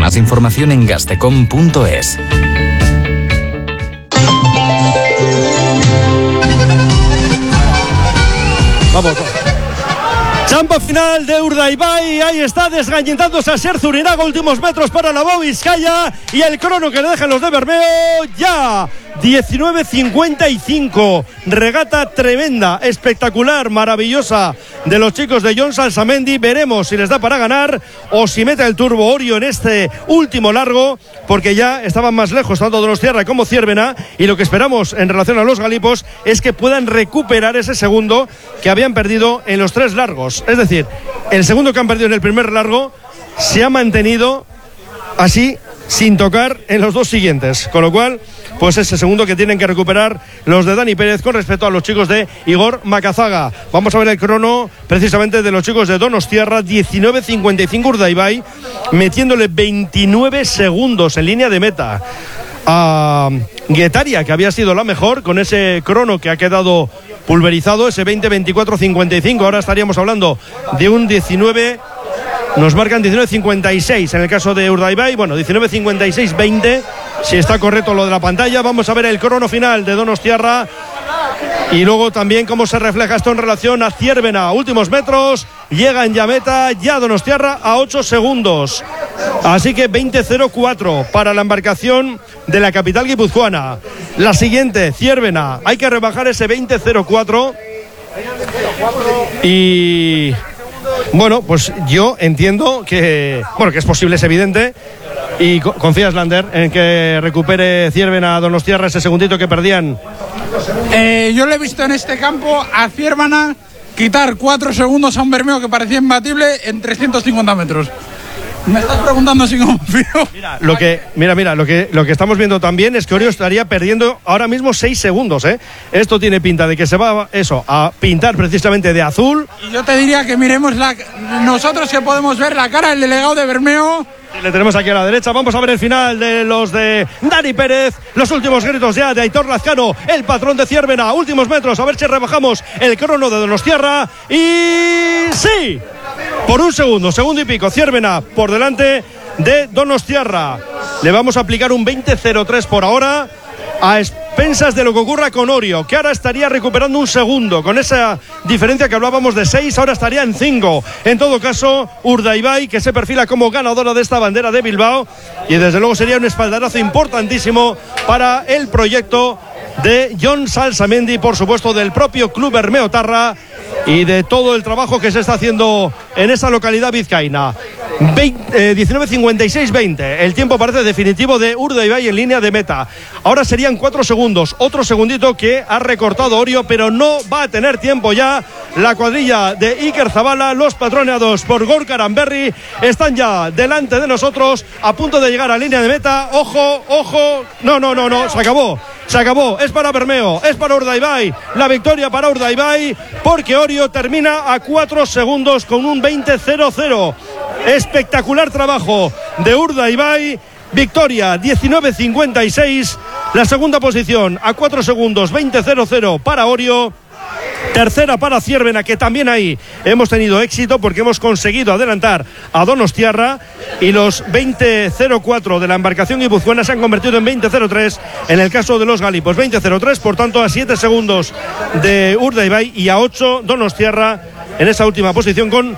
Más información en gastecom.es. Vamos. Champa final de Urdaibai, ahí está desgañitándose a Ser Zurinaga, últimos metros para la Bau Vizcaya y el crono que le dejan los de Bermeo ya 19:55, regata tremenda, espectacular, maravillosa de los chicos de Jon Salsamendi. Veremos si les da para ganar o si mete el turbo Orio en este último largo, porque ya estaban más lejos tanto Donostiarra como Zierbena, y lo que esperamos en relación a los galipos es que puedan recuperar ese segundo que habían perdido en los 3 largos. Es decir, el segundo que han perdido en el primer largo se ha mantenido así sin tocar en los 2 siguientes, con lo cual pues ese segundo que tienen que recuperar los de Dani Pérez con respecto a los chicos de Igor Macazaga. Vamos a ver el crono precisamente de los chicos de Donostiarra, 19:55 Urdaibai, metiéndole 29 segundos en línea de meta a Guetaria, que había sido la mejor con ese crono que ha quedado pulverizado, ese 20:24:55. Ahora estaríamos hablando de un 19, nos marcan 19:56 en el caso de Urdaibai, bueno, 19:56:20 si está correcto lo de la pantalla. Vamos a ver el crono final de Donostiarra y luego también cómo se refleja esto en relación a Zierbena. Últimos metros, llegan ya a meta, ya Donostiarra a 8 segundos, así que 20:04 para la embarcación de la capital guipuzcoana. La siguiente, Zierbena, hay que rebajar ese 20:04 y bueno, pues yo entiendo que que es posible, es evidente. ¿Y confías, Lander, en que recupere Zierbena a Donostiarra ese segundito que perdían? Yo le he visto en este campo a Zierbena quitar 4 segundos a un Bermeo que parecía imbatible en 350 metros. Me estás preguntando si confío. Lo que estamos viendo también es que Orio estaría perdiendo ahora mismo 6 segundos, ¿eh? Esto tiene pinta de que se va a pintar precisamente de azul. Y yo te diría que miremos nosotros que podemos ver la cara del delegado de Bermeo. Le tenemos aquí a la derecha. Vamos a ver el final de los de Dani Pérez. Los últimos gritos ya de Aitor Lazcano, el patrón de Zierbena. Últimos metros, a ver si rebajamos el crono de Donostiarra. Y sí, por un segundo y pico, Zierbena por delante de Donostiarra. Le vamos a aplicar un 20:03 por ahora, a expensas de lo que ocurra con Orio, que ahora estaría recuperando un segundo. Con esa diferencia que hablábamos de 6, ahora estaría en 5. En todo caso, Urdaibai, que se perfila como ganadora de esta bandera de Bilbao, y desde luego sería un espaldarazo importantísimo para el proyecto de Jon Salsamendi, por supuesto del propio Club Bermeotarra y de todo el trabajo que se está haciendo en esa localidad vizcaína. 19:56:20, el tiempo parece definitivo de Urdaibai en línea de meta. Ahora serían 4 segundos, otro segundito que ha recortado Orio, pero no va a tener tiempo ya la cuadrilla de Iker Zabala. Los patroneados por Gorka Aranberri están ya delante de nosotros, a punto de llegar a línea de meta. Ojo, no, se acabó, es para Bermeo, es para Urdaibai, la victoria para Urdaibai, porque Orio termina a 4 segundos con un 20:00. Espectacular trabajo de Urdaibai, victoria 19:56, la segunda posición a 4 segundos, 20:00 para Orio. Tercera para Zierbena, que también ahí hemos tenido éxito porque hemos conseguido adelantar a Donostiarra, y los 20:04 de la embarcación guipuzcoana se han convertido en 20:03 en el caso de los galipos. 20:03, por tanto, a 7 segundos de Urdaibai y a 8 Donostiarra en esa última posición con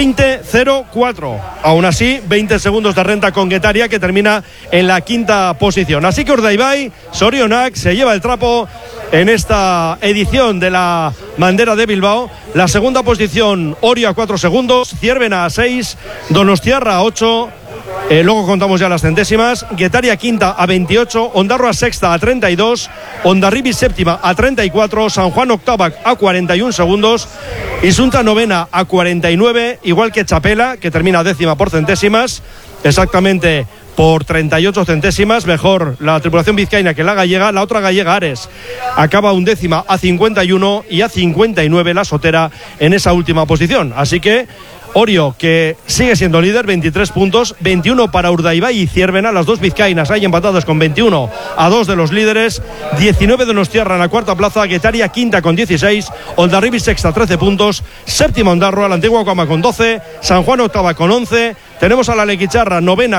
20:04. Aún así, 20 segundos de renta con Guetaria, que termina en la quinta posición. Así que Urdaibai, Sorionak, se lleva el trapo en esta edición de la bandera de Bilbao. La segunda posición, Orio a 4 segundos, Zierbena a 6, Donostiarra a 8. Luego contamos ya las centésimas. Guetaria quinta a 28, Ondarroa sexta a 32, Hondarribia séptima a 34, San Juan octava a 41 segundos, Isunta novena a 49, igual que Chapela, que termina décima por centésimas, exactamente por 38 centésimas. Mejor la tripulación vizcaína que la gallega. La otra gallega, Ares, acaba undécima a 51, y a 59 la Sotera en esa última posición. Así que Orio, que sigue siendo líder, 23 puntos, 21 para Urdaibai y Zierbena, las dos vizcaínas ahí empatadas con 21 a 2 de los líderes. 19 de Donostiarra en la cuarta plaza, Guetaria quinta con 16, Hondarribia sexta 13 puntos, séptima Ondarroa, la antigua Cama con 12, San Juan octava con 11, tenemos a la Lequicharra novena